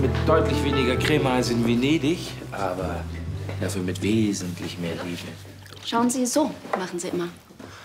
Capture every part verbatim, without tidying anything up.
Mit deutlich weniger Creme als in Venedig, aber dafür mit wesentlich mehr Liebe. Schauen Sie, so machen Sie immer.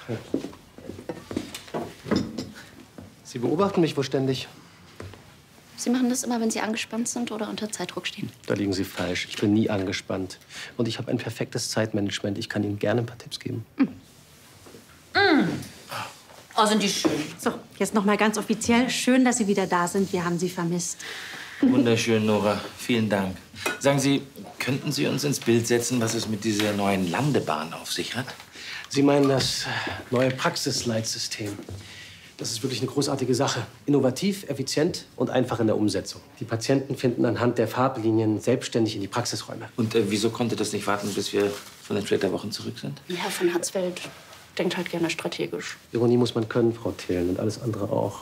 Sie beobachten mich wohl ständig. Sie machen das immer, wenn Sie angespannt sind oder unter Zeitdruck stehen. Da liegen Sie falsch. Ich bin nie angespannt. Und ich habe ein perfektes Zeitmanagement. Ich kann Ihnen gerne ein paar Tipps geben. Mm. Mm. Oh, sind die schön. So, jetzt noch mal ganz offiziell. Schön, dass Sie wieder da sind. Wir haben Sie vermisst. Wunderschön, Nora. Vielen Dank. Sagen Sie, könnten Sie uns ins Bild setzen, was es mit dieser neuen Landebahn auf sich hat? Sie meinen das neue Praxisleitsystem. Das ist wirklich eine großartige Sache. Innovativ, effizient und einfach in der Umsetzung. Die Patienten finden anhand der Farblinien selbstständig in die Praxisräume. Und äh, wieso konnte das nicht warten, bis wir von den Flitterwochen zurück sind? Herr von Hatzfeld denkt halt gerne strategisch. Ironie muss man können, Frau Thelen, und alles andere auch.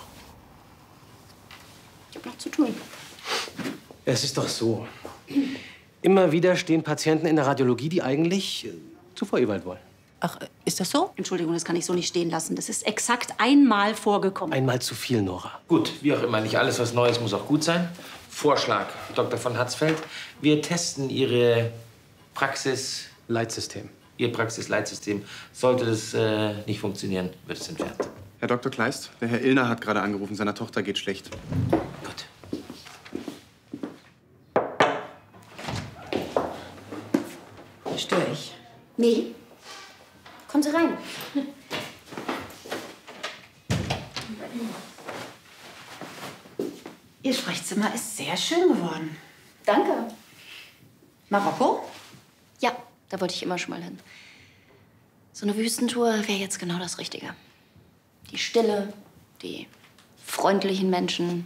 Ich habe noch zu tun. Es ist doch so. Immer wieder stehen Patienten in der Radiologie, die eigentlich äh, zu Frau Ewald wollen. Ach, ist das so? Entschuldigung, das kann ich so nicht stehen lassen. Das ist exakt einmal vorgekommen. Einmal zu viel, Nora. Gut, wie auch immer, nicht alles, was neu ist, muss auch gut sein. Vorschlag, Doktor von Hatzfeld. Wir testen Ihre Praxis... Leitsystem. Ihr Praxisleitsystem. Sollte das äh, nicht funktionieren, wird es entfernt. Herr Doktor Kleist, der Herr Illner hat gerade angerufen. Seiner Tochter geht schlecht. Gut. Störe ich? Nee. Kommen Sie rein. Ihr Sprechzimmer ist sehr schön geworden. Danke. Marokko? Ja, da wollte ich immer schon mal hin. So eine Wüstentour wäre jetzt genau das Richtige. Die Stille, die freundlichen Menschen.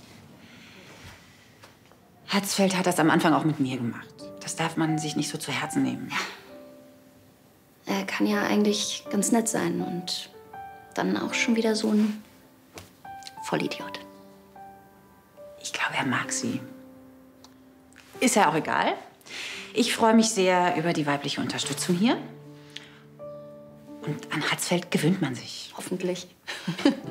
Hatzfeld hat das am Anfang auch mit mir gemacht. Das darf man sich nicht so zu Herzen nehmen. Ja. Er kann ja eigentlich ganz nett sein und dann auch schon wieder so ein Vollidiot. Ich glaube, er mag sie. Ist ja auch egal. Ich freue mich sehr über die weibliche Unterstützung hier. Und an Hatzfeld gewöhnt man sich. Hoffentlich.